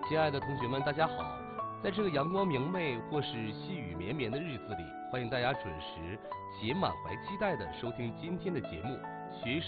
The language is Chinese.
亲爱的同学们，大家好！在这个阳光明媚或是细雨绵绵的日子里，欢迎大家准时且满怀期待地收听今天的节目《学